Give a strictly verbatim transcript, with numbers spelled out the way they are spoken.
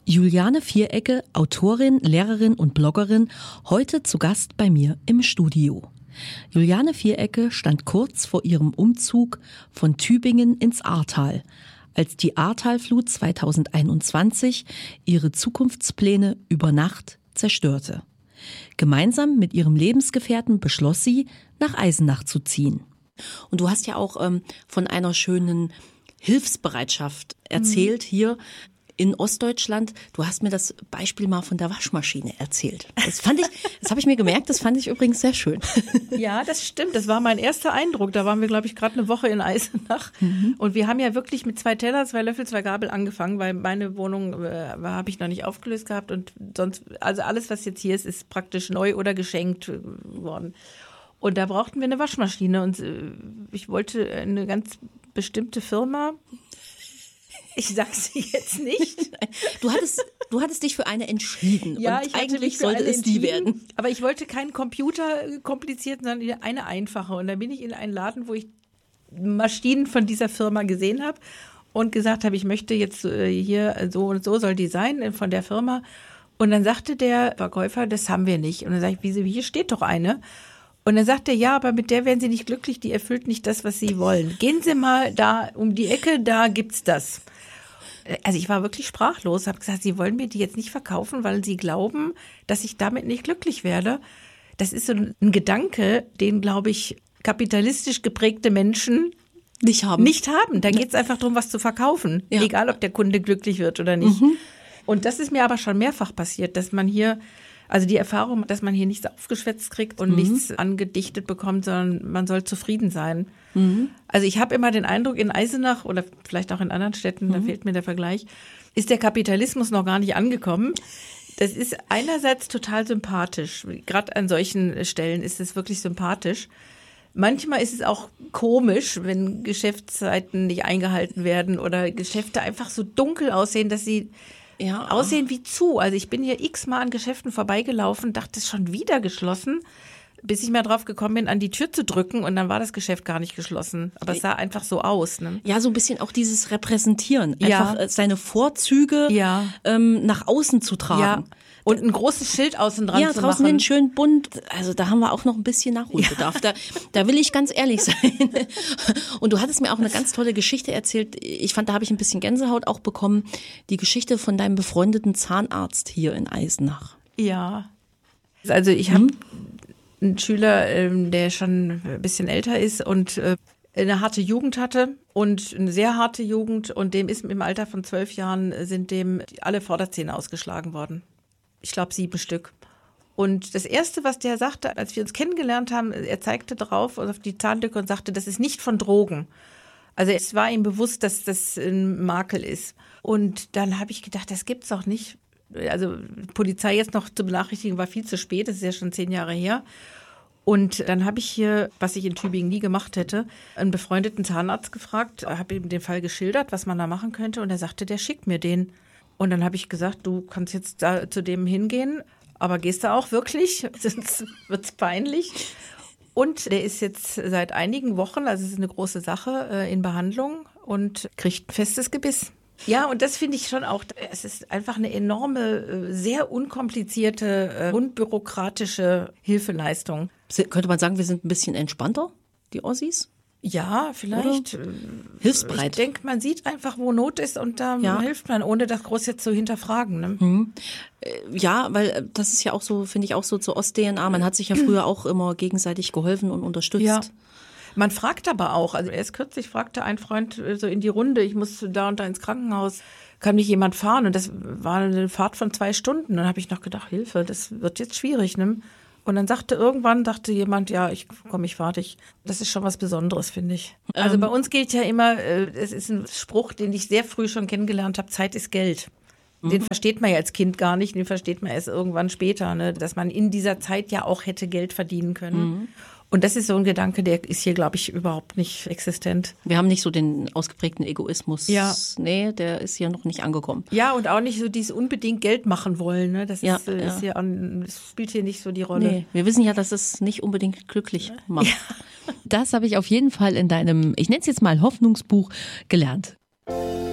Juliane Vierecke, Autorin, Lehrerin und Bloggerin, heute zu Gast bei mir im Studio. Juliane Vierecke stand kurz vor ihrem Umzug von Tübingen ins Ahrtal, als die Ahrtalflut zweitausendeinundzwanzig ihre Zukunftspläne über Nacht zerstörte. Gemeinsam mit ihrem Lebensgefährten beschloss sie, nach Eisenach zu ziehen. Und du hast ja auch ähm, von einer schönen Hilfsbereitschaft erzählt mhm. hier in Ostdeutschland. Du hast mir das Beispiel mal von der Waschmaschine erzählt. Das fand ich, das habe ich mir gemerkt, das fand ich übrigens sehr schön. Ja, das stimmt. Das war mein erster Eindruck. Da waren wir, glaube ich, gerade eine Woche in Eisenach. Mhm. Und wir haben ja wirklich mit zwei Teller, zwei Löffel, zwei Gabel angefangen, weil meine Wohnung äh, habe ich noch nicht aufgelöst gehabt. Und sonst, also alles, was jetzt hier ist, ist praktisch neu oder geschenkt worden. Und da brauchten wir eine Waschmaschine. Und äh, ich wollte eine ganz bestimmte Firma. Ich sag sie jetzt nicht. Du hattest, du hattest dich für eine entschieden. Ja, und ich hatte eigentlich mich für sollte eine es die werden. Aber ich wollte keinen Computer komplizierten, sondern eine einfache. Und da bin ich in einen Laden, wo ich Maschinen von dieser Firma gesehen habe und gesagt habe, ich möchte jetzt hier so und so soll die sein von der Firma. Und dann sagte der Verkäufer, das haben wir nicht. Und dann sage ich, wieso, hier steht doch eine. Und dann sagt er, ja, aber mit der werden Sie nicht glücklich, die erfüllt nicht das, was Sie wollen. Gehen Sie mal da um die Ecke, da gibt's das. Also ich war wirklich sprachlos, habe gesagt, Sie wollen mir die jetzt nicht verkaufen, weil Sie glauben, dass ich damit nicht glücklich werde. Das ist so ein Gedanke, den, glaube ich, kapitalistisch geprägte Menschen nicht haben. Nicht haben. Da geht es einfach darum, was zu verkaufen, ja. Egal ob der Kunde glücklich wird oder nicht. Mhm. Und das ist mir aber schon mehrfach passiert, dass man hier, also die Erfahrung, dass man hier nichts aufgeschwätzt kriegt und mhm. nichts angedichtet bekommt, sondern man soll zufrieden sein. Mhm. Also ich habe immer den Eindruck, in Eisenach oder vielleicht auch in anderen Städten, mhm. da fehlt mir der Vergleich, ist der Kapitalismus noch gar nicht angekommen. Das ist einerseits total sympathisch. Gerade an solchen Stellen ist es wirklich sympathisch. Manchmal ist es auch komisch, wenn Geschäftszeiten nicht eingehalten werden oder Geschäfte einfach so dunkel aussehen, dass sie ja aussehen wie zu. Also ich bin hier x-mal an Geschäften vorbeigelaufen, dachte, es ist schon wieder geschlossen, bis ich mal drauf gekommen bin, an die Tür zu drücken und dann war das Geschäft gar nicht geschlossen. Aber es sah einfach so aus. Ne? Ja, so ein bisschen auch dieses Repräsentieren. Einfach ja. seine Vorzüge ja. ähm, nach außen zu tragen. Ja. Und ein großes Schild außen dran ja, zu machen. Ja, draußen hin schön bunt. Also da haben wir auch noch ein bisschen Nachholbedarf. Ja. Da, da will ich ganz ehrlich sein. Und du hattest mir auch eine ganz tolle Geschichte erzählt. Ich fand, da habe ich ein bisschen Gänsehaut auch bekommen. Die Geschichte von deinem befreundeten Zahnarzt hier in Eisenach. Ja. Also ich habe mhm. einen Schüler, der schon ein bisschen älter ist und eine harte Jugend hatte und eine sehr harte Jugend. Und dem ist im Alter von zwölf Jahren sind dem alle Vorderzähne ausgeschlagen worden. Ich glaube, sieben Stück. Und das Erste, was der sagte, als wir uns kennengelernt haben, er zeigte drauf auf die Zahnlücke und sagte, das ist nicht von Drogen. Also es war ihm bewusst, dass das ein Makel ist. Und dann habe ich gedacht, das gibt's doch nicht. Also Polizei jetzt noch zu benachrichtigen, war viel zu spät. Das ist ja schon zehn Jahre her. Und dann habe ich hier, was ich in Tübingen nie gemacht hätte, einen befreundeten Zahnarzt gefragt, habe ihm den Fall geschildert, was man da machen könnte. Und er sagte, der schickt mir den. Und dann habe ich gesagt, du kannst jetzt da zu dem hingehen, aber gehst du auch wirklich? Sonst wird's peinlich. Und der ist jetzt seit einigen Wochen, also es ist eine große Sache, in Behandlung und kriegt ein festes Gebiss. Ja, und das finde ich schon auch, es ist einfach eine enorme, sehr unkomplizierte, unbürokratische Hilfeleistung. Könnte man sagen, wir sind ein bisschen entspannter, die Ossis? Ja, vielleicht. Oder? Hilfsbereit. Ich denke, man sieht einfach, wo Not ist und da ja. hilft man, ohne das groß jetzt zu hinterfragen. Ne? Mhm. Ja, weil das ist ja auch so, finde ich auch so zur Ost-D N A. Man hat sich ja früher auch immer gegenseitig geholfen und unterstützt. Ja. Man fragt aber auch, also erst kürzlich fragte ein Freund so in die Runde, ich muss da und da ins Krankenhaus, kann mich jemand fahren? Und das war eine Fahrt von zwei Stunden. Dann habe ich noch gedacht, Hilfe, das wird jetzt schwierig, ne? Und dann sagte irgendwann, dachte jemand, ja, ich komm, ich fahr dich. Das ist schon was Besonderes, finde ich. Also ähm, bei uns gilt ja immer, es ist ein Spruch, den ich sehr früh schon kennengelernt habe, Zeit ist Geld. Den mhm. versteht man ja als Kind gar nicht, den versteht man erst irgendwann später, ne? Dass man in dieser Zeit ja auch hätte Geld verdienen können. Mhm. Und das ist so ein Gedanke, der ist hier, glaube ich, überhaupt nicht existent. Wir haben nicht so den ausgeprägten Egoismus. Ja. Nee, der ist hier noch nicht angekommen. Ja, und auch nicht so dieses unbedingt Geld machen wollen. Ne? Das, ja, ist, äh, ja. ist hier an, das spielt hier nicht so die Rolle. Nee, wir wissen ja, dass es nicht unbedingt glücklich macht. Ja. Das habe ich auf jeden Fall in deinem, ich nenne es jetzt mal Hoffnungsbuch, gelernt.